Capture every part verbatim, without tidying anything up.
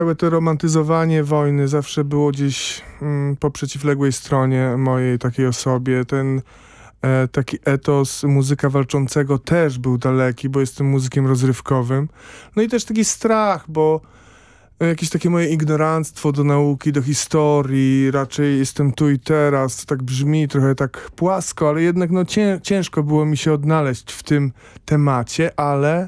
Całe to romantyzowanie wojny zawsze było gdzieś mm, po przeciwległej stronie mojej takiej osobie. Ten e, taki etos muzyka walczącego też był daleki, bo jestem muzykiem rozrywkowym. No i też taki strach, bo jakieś takie moje ignoranstwo do nauki, do historii, raczej jestem tu i teraz, to tak brzmi trochę tak płasko, ale jednak no cię, ciężko było mi się odnaleźć w tym temacie, ale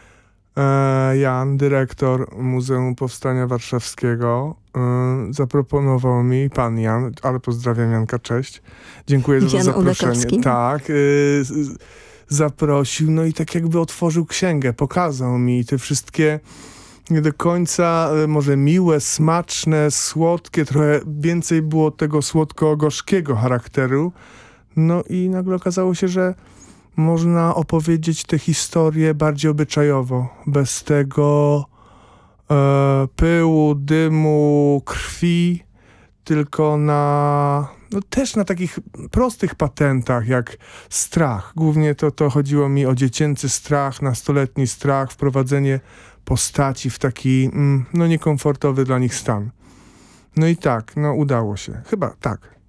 e, Jan, dyrektor Muzeum Powstania Warszawskiego, e, zaproponował mi, pan Jan, ale pozdrawiam Janka, cześć, dziękuję za Jan zaproszenie. Udakowski. Tak, e, z, zaprosił, no i tak jakby otworzył księgę, pokazał mi te wszystkie nie do końca może miłe, smaczne, słodkie, trochę więcej było tego słodko-gorzkiego charakteru. No i nagle okazało się, że można opowiedzieć tę historię bardziej obyczajowo, bez tego e, pyłu, dymu, krwi, tylko na, no też na takich prostych patentach, jak strach. Głównie to, to chodziło mi o dziecięcy strach, nastoletni strach, wprowadzenie postaci w taki, mm, no niekomfortowy dla nich stan. No i tak, no udało się. Chyba tak.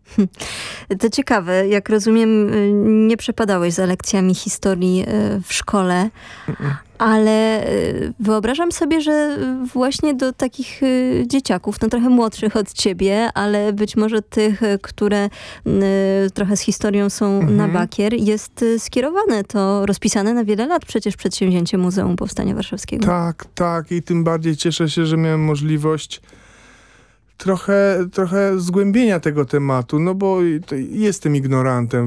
To ciekawe, jak rozumiem, nie przepadałeś za lekcjami historii w szkole, Mm-mm. ale wyobrażam sobie, że właśnie do takich dzieciaków, no trochę młodszych od ciebie, ale być może tych, które trochę z historią są mm-hmm. na bakier, jest skierowane to, rozpisane na wiele lat przecież przedsięwzięcie Muzeum Powstania Warszawskiego. Tak, tak i tym bardziej cieszę się, że miałem możliwość Trochę, trochę zgłębienia tego tematu, no bo jestem ignorantem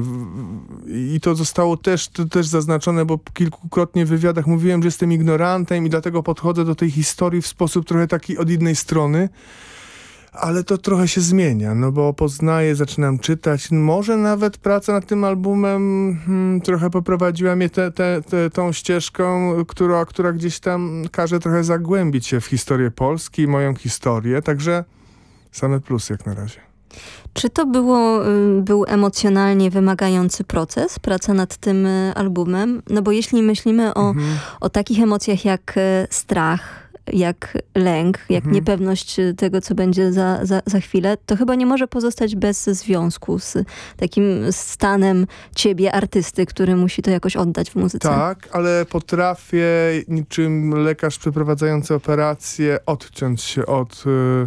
i to zostało też, to też zaznaczone, bo kilkukrotnie w wywiadach mówiłem, że jestem ignorantem i dlatego podchodzę do tej historii w sposób trochę taki od innej strony, ale to trochę się zmienia, no bo poznaję, zaczynam czytać, może nawet praca nad tym albumem hmm, trochę poprowadziła mnie te, te, te, tą ścieżką, która, która gdzieś tam każe trochę zagłębić się w historię Polski, moją historię, także same plusy jak na razie. Czy to było, był emocjonalnie wymagający proces, praca nad tym albumem? No bo jeśli myślimy o, mhm. o takich emocjach jak strach, jak lęk, jak mhm. niepewność tego, co będzie za, za, za chwilę, to chyba nie może pozostać bez związku z takim stanem ciebie, artysty, który musi to jakoś oddać w muzyce. Tak, ale potrafię niczym lekarz przeprowadzający operację odciąć się od y,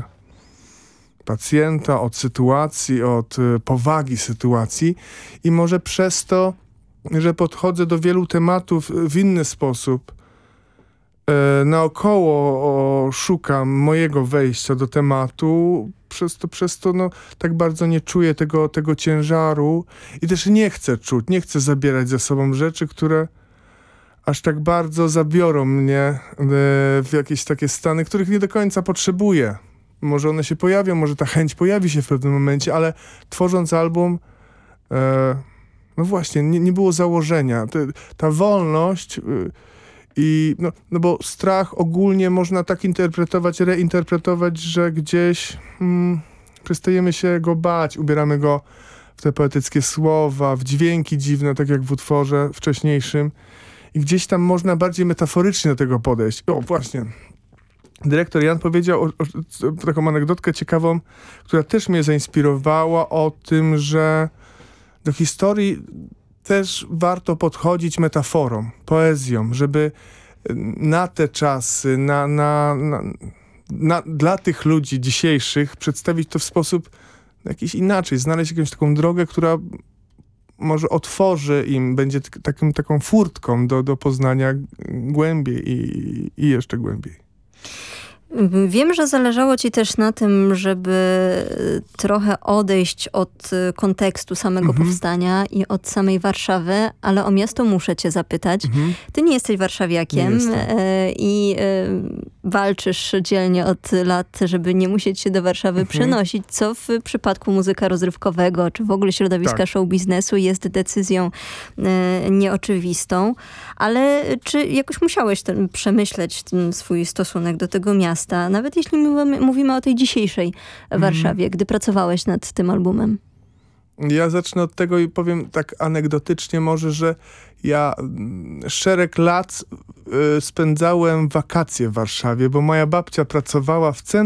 pacjenta, od sytuacji, od y, powagi sytuacji i może przez to, że podchodzę do wielu tematów w inny sposób, y, naokoło o, szukam mojego wejścia do tematu, przez to, przez to no, tak bardzo nie czuję tego, tego ciężaru i też nie chcę czuć, nie chcę zabierać ze sobą rzeczy, które aż tak bardzo zabiorą mnie y, w jakieś takie stany, których nie do końca potrzebuję. Może one się pojawią, może ta chęć pojawi się w pewnym momencie, ale tworząc album, e, no właśnie, nie, nie było założenia. Te, ta wolność y, i, no, no bo strach ogólnie można tak interpretować, reinterpretować, że gdzieś mm, przestajemy się go bać, ubieramy go w te poetyckie słowa, w dźwięki dziwne, tak jak w utworze wcześniejszym. I gdzieś tam można bardziej metaforycznie do tego podejść. O, właśnie. Dyrektor Jan powiedział o, o, taką anegdotkę ciekawą, która też mnie zainspirowała, o tym, że do historii też warto podchodzić metaforą, poezją, żeby na te czasy, na, na, na, na, dla tych ludzi dzisiejszych przedstawić to w sposób jakiś inaczej, znaleźć jakąś taką drogę, która może otworzy im, będzie t- takim, taką furtką do, do poznania głębiej i, i jeszcze głębiej. Wiem, że zależało ci też na tym, żeby trochę odejść od kontekstu samego mhm. powstania i od samej Warszawy, ale o miasto muszę cię zapytać. Mhm. Ty nie jesteś warszawiakiem nie i walczysz dzielnie od lat, żeby nie musieć się do Warszawy mhm. przenosić, co w przypadku muzyka rozrywkowego, czy w ogóle środowiska tak. show biznesu jest decyzją nieoczywistą. Ale czy jakoś musiałeś ten, przemyśleć ten swój stosunek do tego miasta? Nawet jeśli mówimy, mówimy o tej dzisiejszej Warszawie, mm. gdy pracowałeś nad tym albumem. Ja zacznę od tego i powiem tak anegdotycznie może, że ja mm, szereg lat y, spędzałem wakacje w Warszawie, bo moja babcia pracowała w centrum